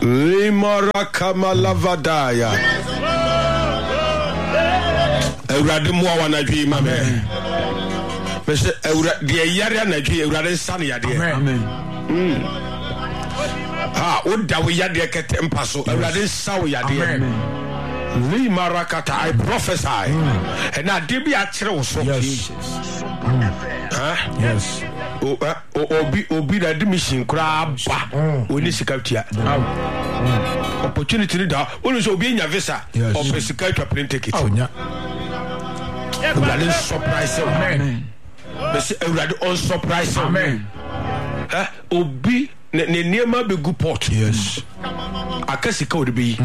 Limarakamalabadaya. Ewurade mo awana dwi ma me. Bese ewurade de yare na dwi ewurade san yade. Amen. Ha oda we yade kete mpaso ewurade san yade. Amen. Limarakata, I prophesy. And I did be a chill so. Yes. Yes. Obi that mission crab. We need security. Opportunity that when you be in your visa or security plane ticket. Oh, yeah. Surprise. Amen. On surprise. Amen. Obi near my big good port. Yes. I can see code be.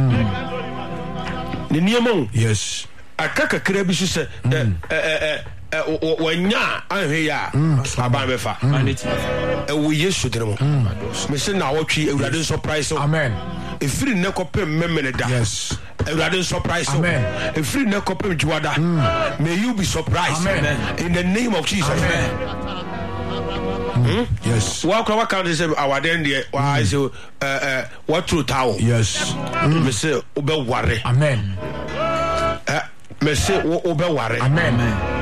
Yes. Akaka krebi se wanya anhya abamefa we yesu diremo me se na wotwi ewurade surprise. Amen. Efiri ne kopem memene da. Yes. Ewurade surprise. Amen. Efiri ne kopem jiwada. May you be surprised. Amen. In the name of Jesus. Amen. Yes. What can they say our den there? Why say what true town? Yes. Me say obe ware. Amen. Me say obe ware. Amen.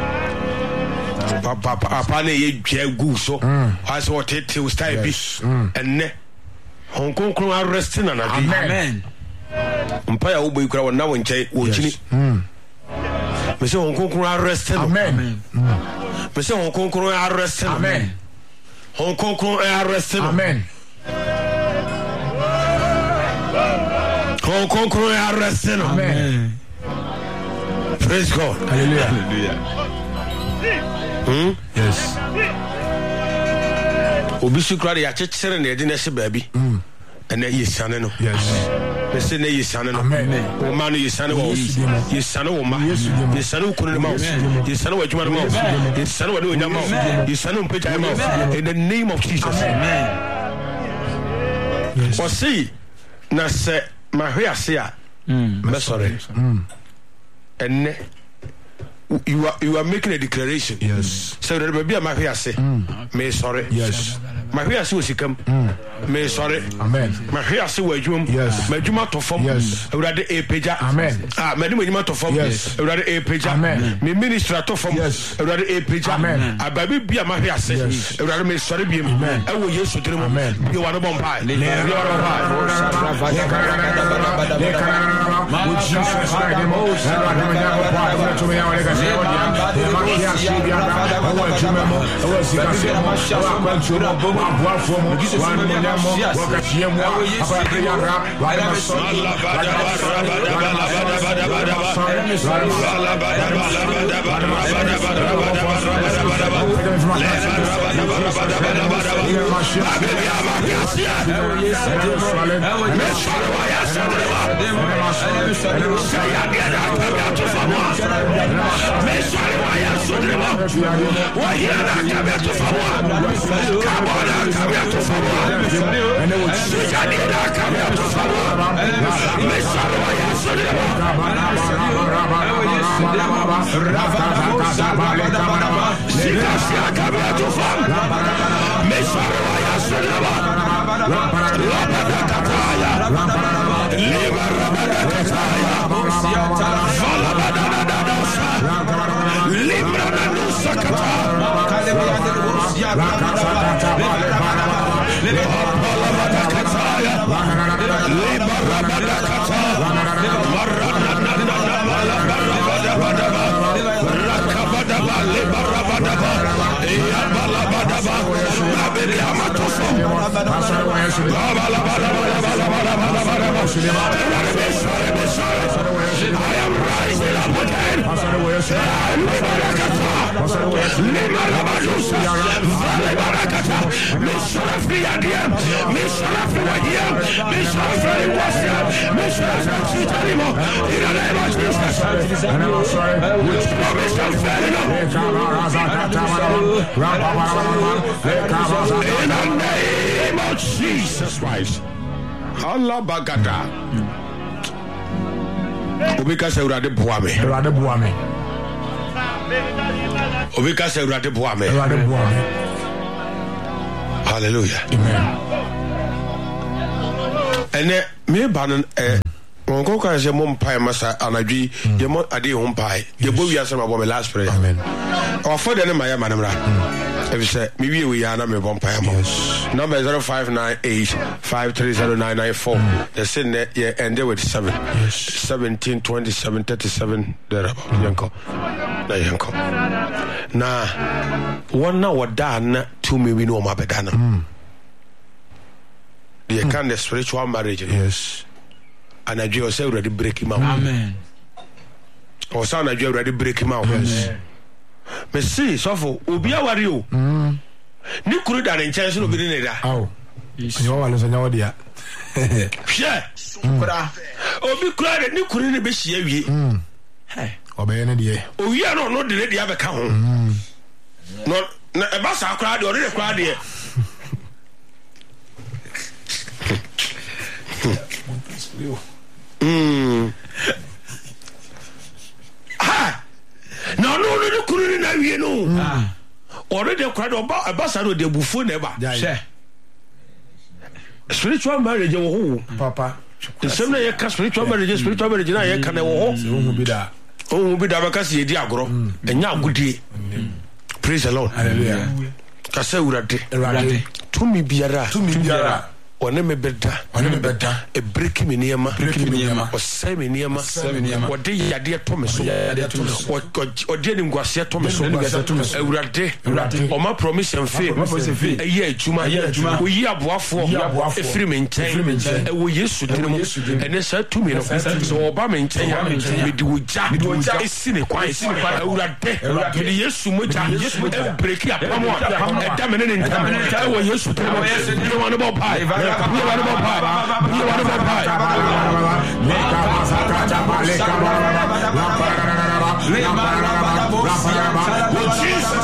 Papa ne ye gu so. I say what it will stay be. And ne Hong Kong arresting na na. Amen. Mpaya wo boy kura wona won chai wo chini. Me say Hong Kong arresting. Amen. Me say Hong Kong arresting. Amen. Hong Kong arresting. Amen. Hong Kong arresting. Amen. Praise God. Hallelujah. Yes. Obisu krade ya chechere na edi na se baabi. And then yesane no. Yes. Me say na yesane no. Amen. O ma no yesane wo. Yesane wo ma. Yesane wo kunu ma. Yesane wo adwuma ma. Yesane wo de onya ma. Yesane wo mpeta ma. In the name of Jesus. Amen. Yes. O see na se ma hwe ase a. Me sorry. And you are making a declaration. Yes. So there may be a mahia say. Me sorry. Yes. Mahia say was come. Me sorry. Amen. Mahia say we jum. Yes. Me juma to form. Yes. Urade e peja. Amen. Me di juma to form. Yes. Urade e peja. Amen. Me minister to form. Yes. Urade e peja. Amen. Ababi bia mahia say. Urade me sorry bi. Amen. E wo Yesu dire mo. Amen. Bi wa no bombai. Jesus Christ. Allah bagada. Obika se urade boame. Urade boame. Obika se urade boame. Urade boame. Hallelujah. Amen. Ene me banon Onko ka je mom pai masa anadwi ye mo ade ho pai ye bo wiase ma bo me last prayer amen ofo de ne ma ya manamra e say me wie we ya na me bo pai mo number 0598530994 the sin ye ended with 7 17 27 37 there about yanko na wona wada na to me we no ma beda na the kind of spiritual marriage yes. And I just already break him out. Amen. Or son, I already break him out. Yes. Me see, so for Ubia Wario. Ni kuru da ne chance no bi ne da. Aw. Yo wa lo so nyawo dia. Hwe. Kura. Obi kura de ni kuru ne be hia wie. Hey. Obe ne de. Owi no no de dia be ka ho. No na e ba sa kura de o de kura de. No kuru na wie no already crowd about sado de bufu never share spiritual marriage wo papa the same na ye spiritual marriage na ye kan wo ho bi da ba ka se di agoro enya agudie praise the Lord hallelujah ka se urade tumi biara one me beda e break me niema o say me niema o de yade to me so o de ni ngwase to me so awurade o ma promise and faith e ye adwuma o yi aboafo e free me nchen e wo Yesu dinu ene sa to me no so o ba me nchen ya me di woja e sine kwan awurade me di Yesu moja e break ya pamo e da me ne ntam e wo Yesu dinu e wo no bo pai you want about pie. Jesus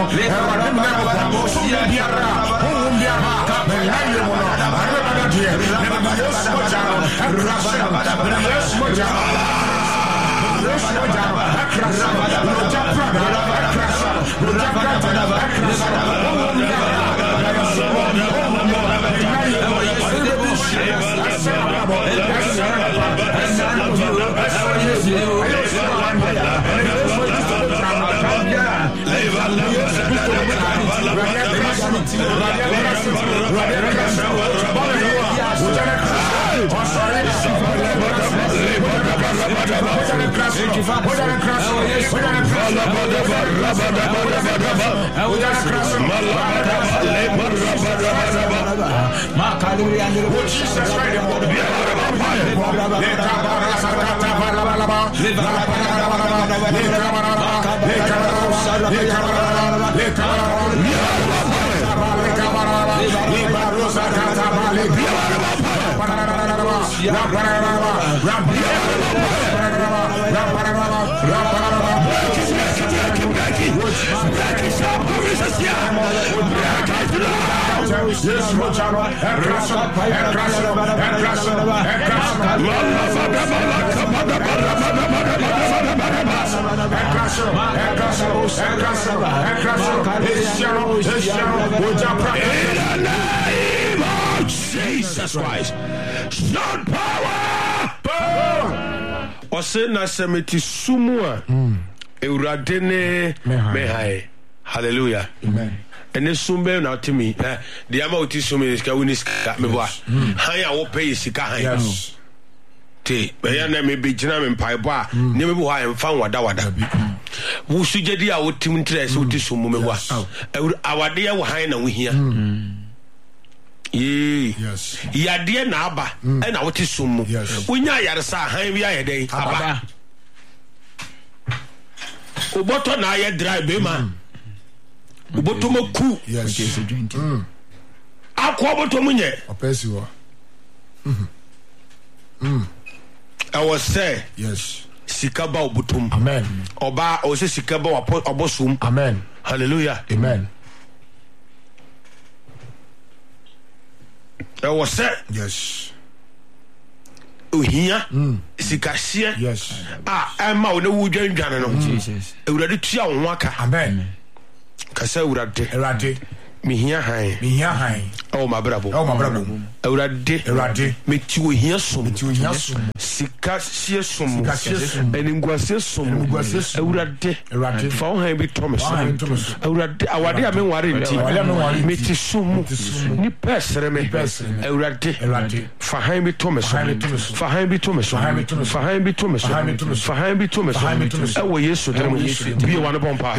Christ, son power. O se na semeti sumua eurade ne mehai. Hallelujah. Amen. Ene sumbe na timi de ama oti sume ska woni ska me boa han ya wo pay sika han Yes. te ya na me be gina me pai boa ne me bo ha en fan wada wo sujedi a wo tim ntrese oti sumu me boa awade ya wo han na wo hia Yes. Yade na aba e na wo ti sumu wonya yare sa han wi aye den aba oboto na aye dry be ma oboto maku Yes. akwa oboto munye Opesi wo. I was say Yes. sikaba obotom Amen. oba o se sikaba obosum Amen. hallelujah Amen. I was say Yes. ohia sikahye Yes. Emma o ne wudwandwane no Jesus. ewurade tua wo aka Amen. kasa ewurade Erade. mihia han oh my brabo Awurade meti wo hia som sika sie som eningwase som Awurade fa wo han bi tome so Awurade awade a me ware nti meti som ni pesere me Awurade fa han bi tome so fa han bi tome so fa han bi tome so fa han bi tome so ewo Yesu dere mo bi wa no bompa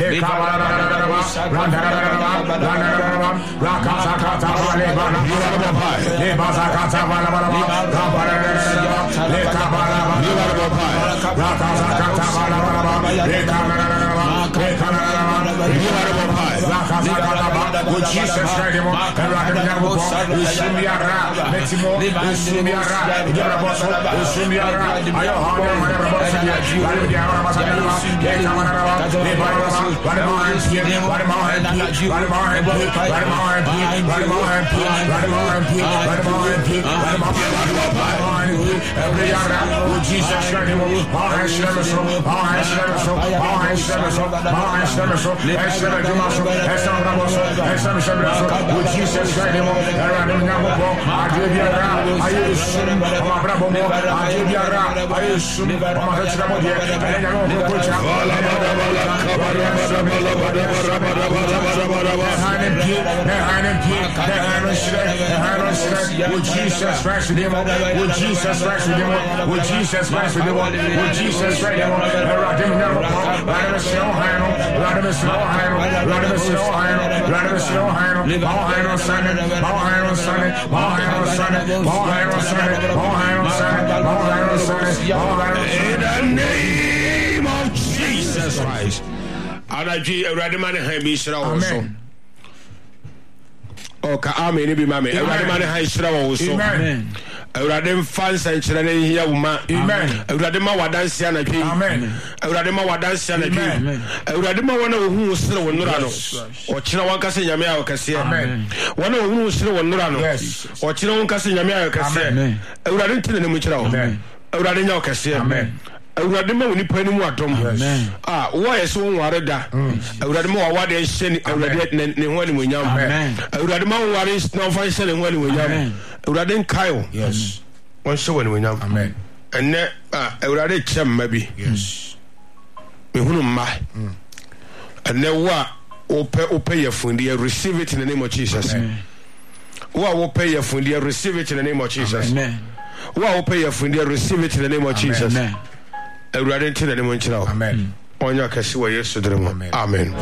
In the name of Jesus Christ. Anaji Awurade man ha bi shira wo so. O ka amen bi mame. Awurade man ha shira wo so. Amen. Awurade mfa nsankyere ne hia wo ma. Amen. Awurade ma wadanse anadwe. Amen. Awurade ma wadanse anadwe. Amen. Awurade ma wona wo hu sere wo nura no. O kira wanka se nyame a wakase. Amen. Wona wo hu sere wo nura no. O kira wanka se nyame a wakase. Amen. Awurade ntine ne mu kira wo. Amen. Awurade nya wakase. Amen. Awurade ma woni pani mu adom. Ah, wo yeso wonware da. Awurade ma wawade nhye Awurade ne ho ani munyam. Awurade ma wonware na fa nhye ne ho ani munyam. Awurade nkayo. Yes. Won hye wani munyam. Amen. Enne Awurade kyemma bi. Yes. Me hunu mma. Enne wo ope yafundi receive it in the name of Jesus. Amen. Wo pay yafundi receive it in the name of Jesus. Amen. Wo pay yafundi receive it in the name of Jesus. Amen. Awurade ntine ne mo nkyira. Amen. Onya kasi wa Yesu dere mo. Amen.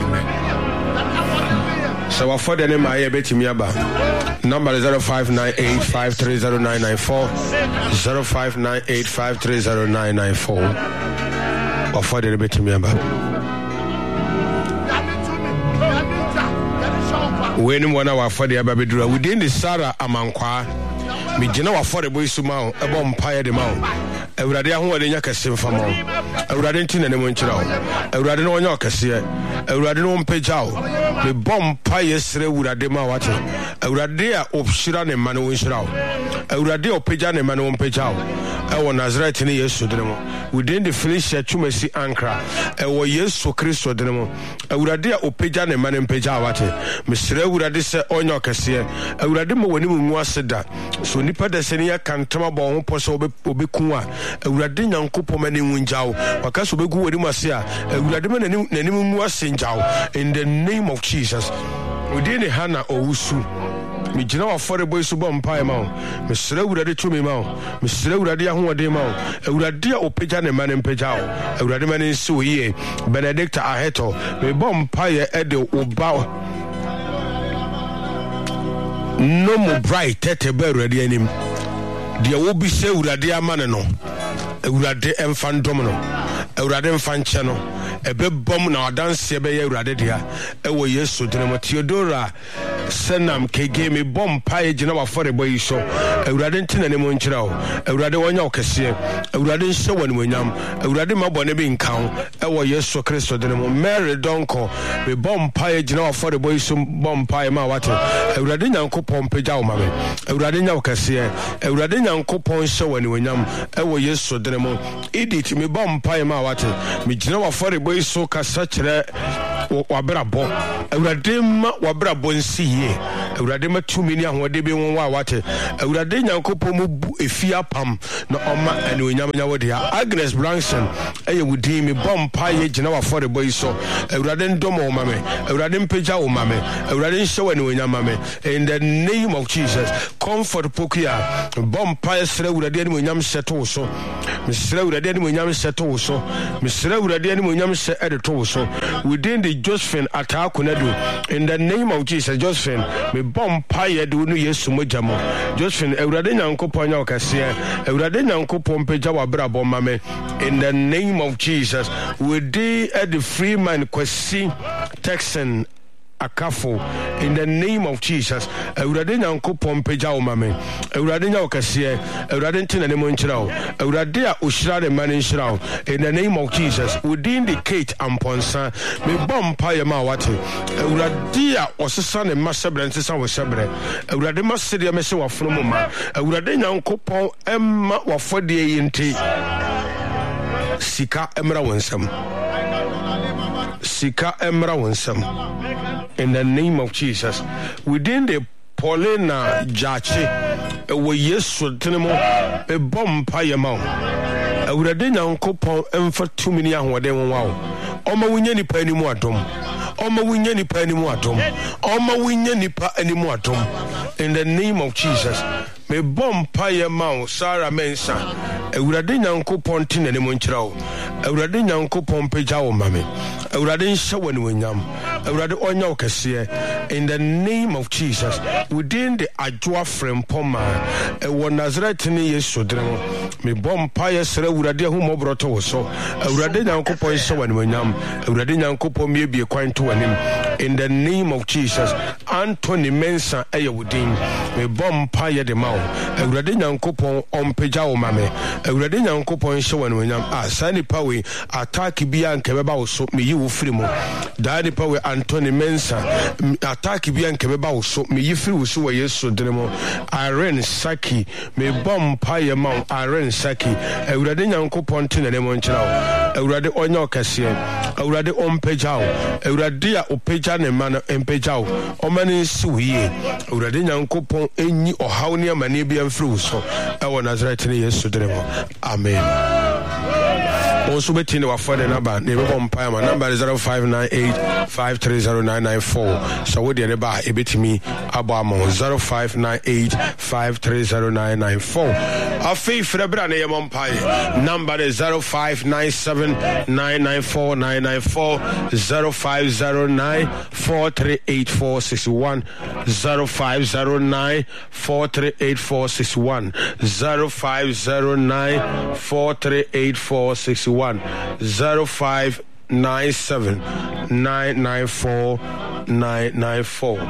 So wa for the name aye betimi aba. Number 0598530994 0598530994. Wa for the betimi aba. When one wa for the aba bedura within the Sarah Amankwa. Me gina wa for the boy suma ebo mpaye de ma. Awurade ahode nya kase mfa ma. Awurade ntine ne mo nkyira wo. Awurade no onya kase. Awurade no mpagya wo. Me bom paye sere awurade ma wate. Awurade a obhira ne ma ne wo nhyira wo. Awurade opagya ne ma ne wo mpagya wo. Ewo Nazareth ne Yesu dene mo. Within the Felicia Chumesi Ankra. Ewo Yesu Kristo dene mo. Awurade a opagya ne ma ne mpagya wate. Me sere awurade se onya kase. Awurade mo wani mu aseda. So nipa de se ne ya kantama bo ho poso obeku a Awurade Nyankopɔn mani wunjaw wakaso begu wadi mase a Awurade nani mu asenjaw in the name of Jesus. Within the Hana owusu me gina wa for boy so bom pai ma me sere Awurade tumi ma me sere Awurade ahode ma Awurade a opagya ne man mpagya Awurade mani nso yie Benedict Aheto me bom pai e de oba no mo bright tete be Awurade anim de wo bi se Awurade amane no Awurade emfa ndom no Awurade emfa nche no ebebom na wadanse be ye Awurade dia ewo Yesu dinamo Theodora senam kege me bom pae gina wa for boy so Awurade ntine ne mo nkyira wo Awurade wonya okese Awurade nhyɛ wani monyam Awurade mabone bi nkan ewo Yesu Kristo dinamo Mary Donko me bom pae gina wa for boy so bom pae ma wate Awurade Nyankopɔn pagya wo ma me Awurade nya okese Awurade Nyankopɔn hyɛ wani monyam ewo Yesu dinamo Edith me bom pae ma wate me gina wa for boy so kasa kyerɛ wabrabo awurade ma wabrabo nsiye awurade ma tumi ni ahode be won wa wate awurade nyankopɔ mu bu efia pam na ɔma ane onyam nya wode Agnes Branson eye wudi mi bompa ye gina wa for the boy so awurade ndomo o mame awurade mpagya o mame awurade nhyew ane onyam mame in the name of Jesus. Comfort pokia bompa esra awurade ane onyam hyeto so mesra awurade ane onyam hyeto so mesra awurade ane onyam hye edeto so within the Josephine Atakunadu in the name of Jesus. Josephine me bompa ye de no Yesu mojamo Josephine awurade nyankopɔ nya okase awurade nyankopɔ mpagya wa brabo mame in the name of Jesus. We did at the free man Kwesi Texan Akafo in the name of Jesus. Awurade nyankopɔ mpagya wo mame awurade nya okase awurade ntina ne monkyerao awurade a ohyira de man nhyirao in the name of Jesus. Within the Kate Amponsa me bompa ye ma wate awurade a osesa ne masebre ntesa wo sebre awurade masede me se waforo mu ma awurade nyankopɔ emma wafode yinti sika emra wonsam sika emra wonsam in the name of Jesus. Within the Paulina Jachi we Yesu tenemo e bompa ye ma awurade nyankopɔ emfa tumi ni ahode won wa oma wunya nipa animu adom oma wunya nipa animu adom oma wunya nipa animu adom in the name of Jesus. Me bompa ye ma Sarah Mensa awurade nyankopɔ ntina ne monkyerao awurade nyankopɔ mpagya wo mame awurade nhye wani wanyam awurade onya okase in the name of Jesus. Within the Ajwa Frempoma ewo Nazareth ni Yesu dremo me bompa ye sere awurade ahumobroto wo so awurade nyankopɔ nhye wani wanyam awurade nyankopɔ miebie kwan to wanim in the name of Jesus. Anthony Mensa wudin me bompa ye de mawo awurade nyankopɔ ompagya wo mame awurade nyankopɔ nhye wani wanyam sani pawe attack bia nkebeba wo so me yi wo firi mu dani pawe Anthony Mensa attack bia nkebeba wo so me yi firi wo so wa Yesu dremo Irene Saki me bompa ye mawo Irene Saki awurade nyankopɔ ntina ne monkyerao awurade onya okase awurade ompagya wo awurade a opagya ne ma no empagya wo omane nsi wiye awurade nyankopɔ enyi ohaw ne amane bia mfiri wo so ewo Nazareth ne Yesu dremo amen. Also between our father number, neighbor bompa my number is 0598530994. So what the neighbor a bit me abamo 0598530994. A fee for the brand name bompa number is 0597994994 0509438461 0509438461 0509438461 0597994994.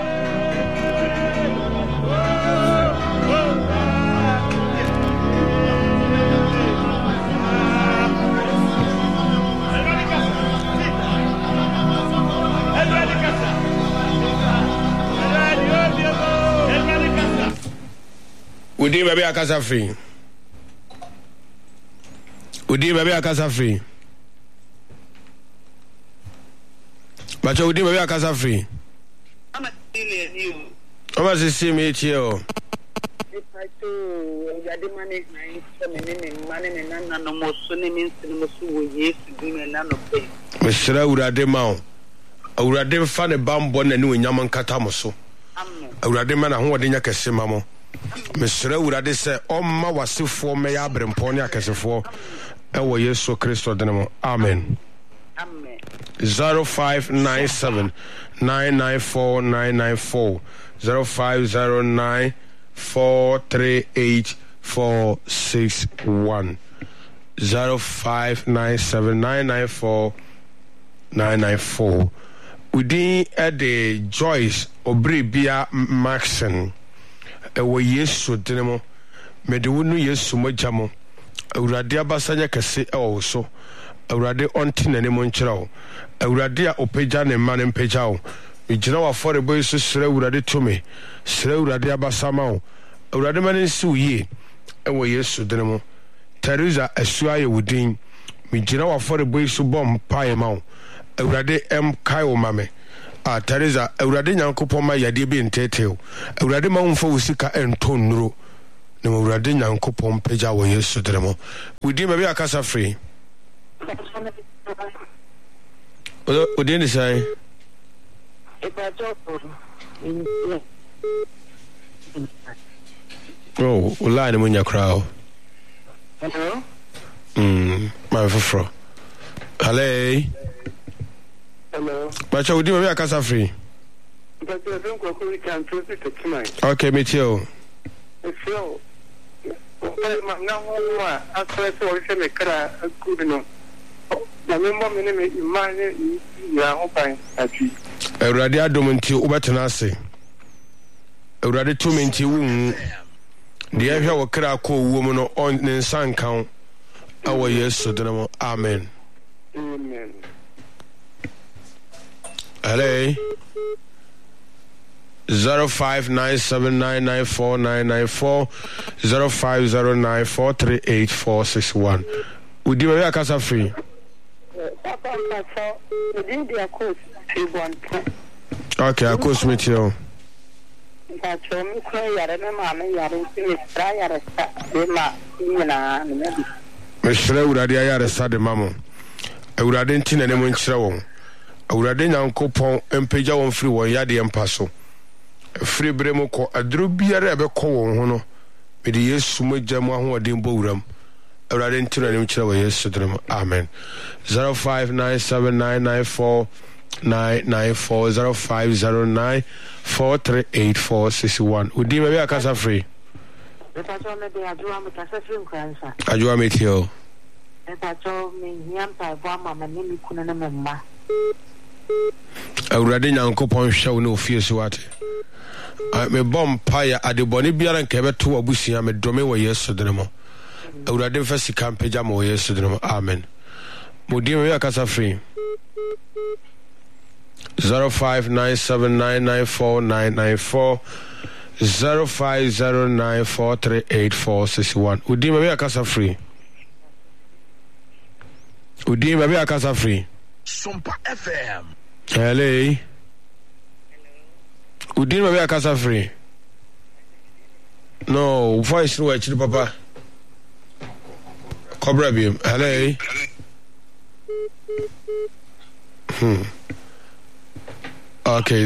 Udi baby akasa free. Udi baby akasa free. Bacha udi baby akasa free. Ama sile you. Ama sisi me chio. Ipato yade mane na nse mane na no moso ne minsi no so wo Yesu bi me na no pe. Mesra urade ma o. Urade fa ne bambo na ne onyam nkata mo so. Amen. Urade ma na ho wode nya kese ma mo. Mesra urade se omma wasefo me ya abrempo ne akesefo ewo Yesu Kristo denemo amen. Amen. 0597994994 0509438461 0597994994 Udi ede Joyce Obribia Maxon ewo Yesu denemo mede wonu Yesu mojamo awurade abasanya kese ewo so awurade onti na ne monkyerao awurade a opagya ne ma ne mpagyawo ejina wa for boy so sere awurade tome sere awurade abasama wo awurade ma ne nsi uye ewo Yesu denemo Teresa asua ye wudin me jina wa for boy so bom pae ma wo awurade kai wo mame Teresa awurade nyankopon ma yade bi nteteo awurade ma wonfa wo sika entonnuro na awurade nyankopon pagya wo Yesu dremo wudi ma bi akasa free odi ni sai oh line mo nya crowd hello my foforo hello Bacha udi ma bi akasa free okay me too so na ho after so se me kra good no na me mo me me imane ya ho pan ati awurade adom nti ubetena ase awurade to me nti wu de ehwe wo kra ko wu mu no on ne nsankan awo Yesu denemo amen amen hello 0597994994 0509438461 udi ma ya kasa free papa so within their course okay akos meet you Bacho mi ko yare me ma me yare ti mi tra yare sa de ma ina ne me me shira urade yare sa de mamo urade ntina ne mo nkyira won urade nyankopon empagya won free won yade empaso free bremo ko adro biare be ko won ho no me de Yesu mogya mo ahoden bo wuram urade ntina ne mo nkyira won Yesu drum amen 0597994994 0509438461 udi ma bi akasa free Bacho me de adua me kasa free nkransa adua metio Bacho me hiam pa bo ma me ni kunu na me mma awurade nyankopon hwew ne ofie so wate me bom paya adebone biara nka beto abusia me dome wo Yesu denemo awurade mfa sika mpagya mo Yesu denemo amen mudi me akasa free 0597994994 0509438461 udi me akasa free udi me akasa free Sumpa FM hello udi me akasa free no voice no actually papa cobra bi hello okay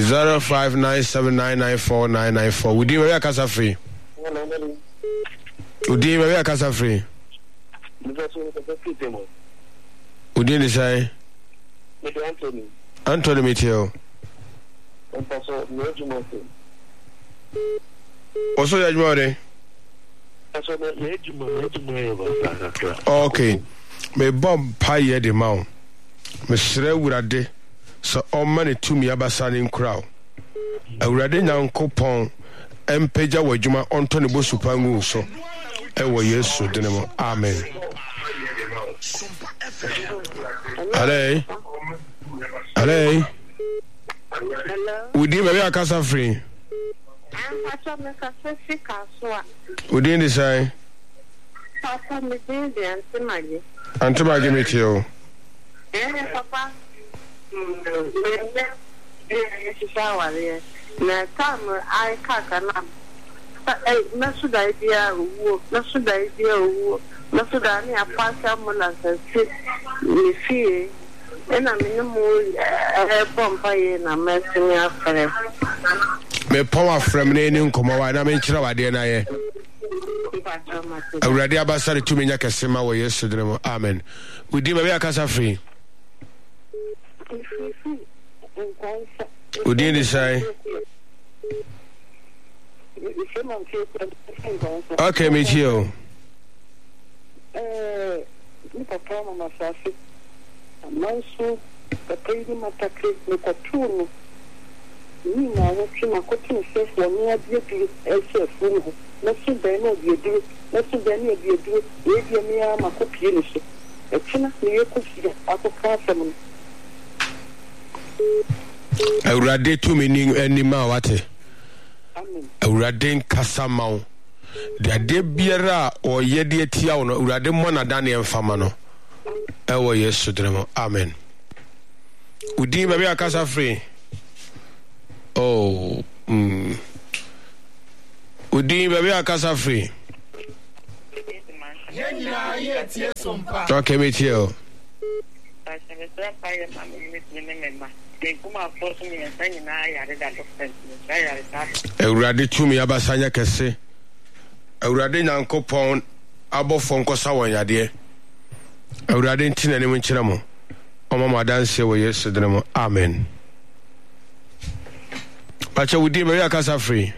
0597994994 udi me akasa free udi me akasa free udi ni sai Anthony Mitchell also yajmore okay me bomb pie de maun me sre wurade so omane tumi abasane nkraw awurade nyankopon empagya wadwuma onto ne bosupa ngu so ewo Yesu denemo amen hello hello udi ma bi akasa free Bacho me kasa free kaswa udi ni sai papa me de antimagi metio papa na tam ai kaka na na suda idea uwo na suda ni apasa mo na se ni fie ena minimu pompa ye na mesini afre me power from ne ni nkomo wa na me nkyira wade na ye awurade abasare tumi nya kesema wo Yesu dinemo amen udi ma bi akasa free udi ni sai okay me chio ni papa mama safi manso kapeni matakre ni katunu ni na wotu na kotu sefu ni adie sefu na sudani adie na sudani adie ye mi ama kopie ni so etina ni yekofia akoka asem awurade tumi ni anima wate awurade nkasa mawo de ade biara o yede atia wo no awurade mo na dane emfama no ewo Yesu dinemo amen Udi baby akasa free. Oh. Udi baby akasa free. Okay, meet you. Eurade tumi abasanya kese. Eurade nyankopon abofo nkosa won yade. Eurade ntina ne munkyira mo. Oma madanse wo Yesu dene. Amen. Pacha wudi me yakasa free.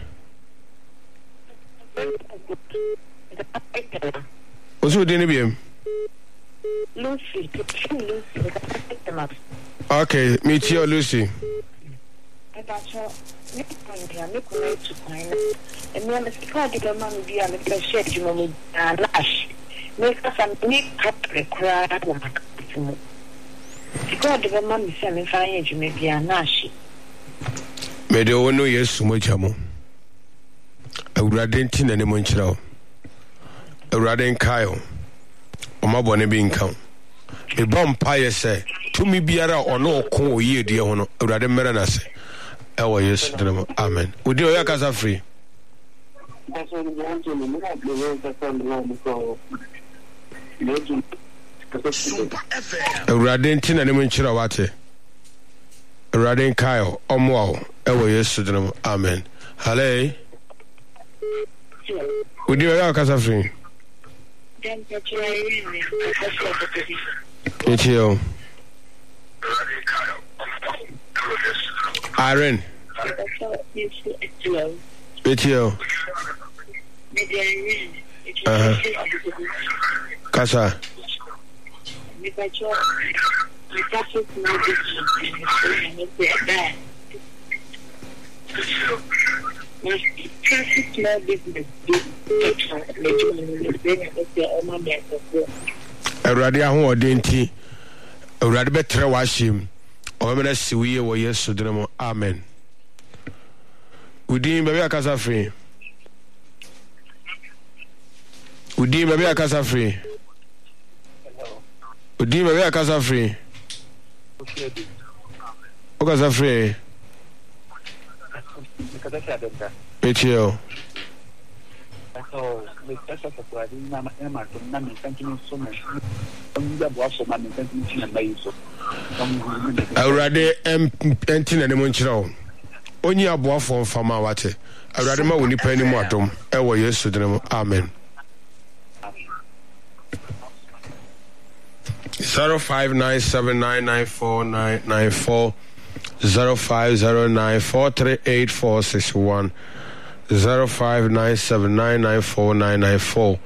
Oso wudi ne biem. Lucy. Okay, meet you Lucy. Mede wono Yesu mojamo. Awurade ntina ne monkyira wo. Awurade nkayo. Omabone bi nkan. E bompa yese tumi biara ono okon oyedie ho no Awurade mmere na se. Ewo Yesu dinem. Amen. Udi o yakasa free. Awurade ntina ne monkyira wate. Awurade nkayo omwo ewo Yesu dinem. Amen. Hallelujah. Udi o yakasa free. It's you. Irene. It's you. Kasa. Awurade aho odenti Awurade betre washim omena siwiye wo Yesu dinem. Amen. Udin baby akasa free. Udin baby akasa free. Udin baby akasa free. Okasa free. Echio. Awurade entina ne monkyira wo. Onyi aboafo mfama wate. Awurade ma woni pa ni mu adom. Ewo Yesu dinem. Amen. 0597994994 0509438461 0597994994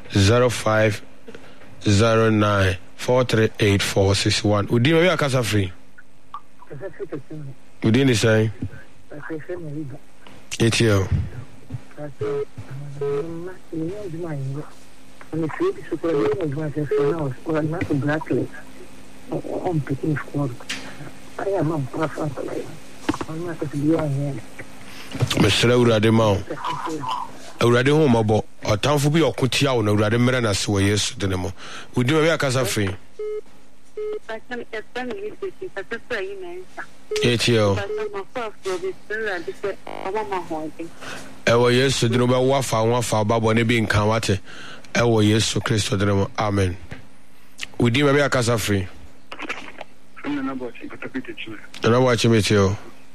0509438461. Udi me akasa free. Udi ni say. It's you. Mesra Awurade ma o. Awurade ho mabo. Otamfo bi okotia wo na Awurade mmere na se wo Yesu dene mo. Udi me akasa free. Etio. Ewo Yesu dene ba wafa wafa babo ne bi nkan wate. Ewo Yesu Kristo dene mo. Amen. Udi me akasa free. Na watch me too.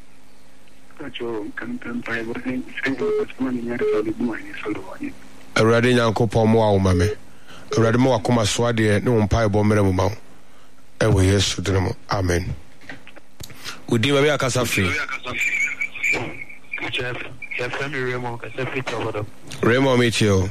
Awurade nyankopon mo awo mame. Awurade mo akoma so ade ne wo mpa ebo mere mo ma. Ewo Yesu dine mo. Amen. Udi baby akasa free. Raymond meet you.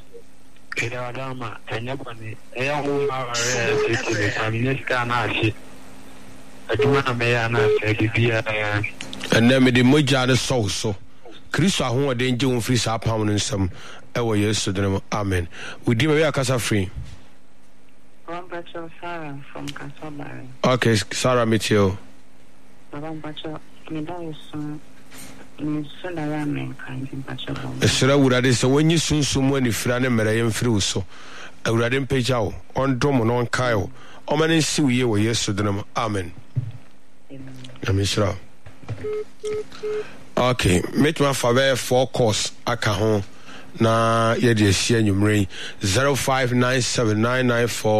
And then me the moja so Kristo ahon de nje won free sa pam no nsam ewo Yesu dine. Amen. Udi me akasa free. Sarah from Kasobari. Okay, Sarah meet you. Esra wurade se wonyi sunsum wani fira ne mere yem firi so. Awurade mpeja wo ondom no nkae wo. O mane nsi wiye wo Yesu dine. Amen. Amishra. Okay, make my favor 4 course aka ho na ye de ahia nwumre 05979994